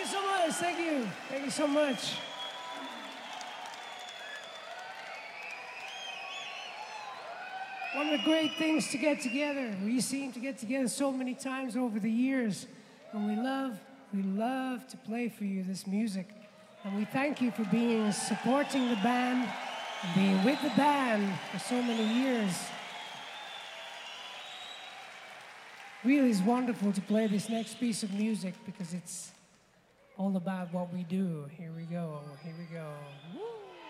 so much. Thank you. Thank you so much. One of the great things to get together. We seem to get together so many times over the years, and we love to play for you this music. And we thank you for supporting the band, and being with the band for so many years. Really is wonderful to play this next piece of music because it's all about what we do. Here we go. Woo.